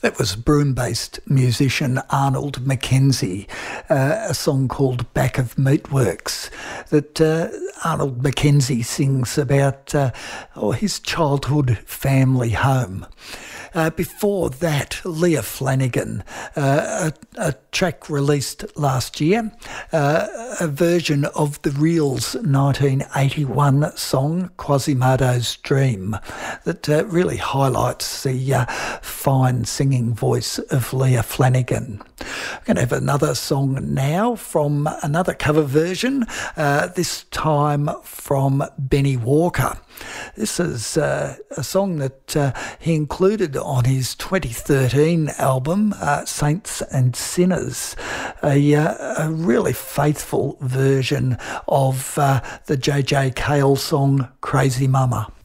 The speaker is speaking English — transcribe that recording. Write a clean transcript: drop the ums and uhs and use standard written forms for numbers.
That was Broome-based musician Arnold Mackenzie, a song called Back of Meatworks that Arnold Mackenzie sings about his childhood family home. Before that, Leah Flanagan, a track released last year, a version of the Reels 1981 song Quasimodo's Dream that really highlights the fine singing voice of Leah Flanagan. We're going to have another song now from another cover version, this time from Benny Walker. This is a song that he included on his 2013 album, Saints and Sinners, a really faithful version of the J.J. Cale song Crazy Mama.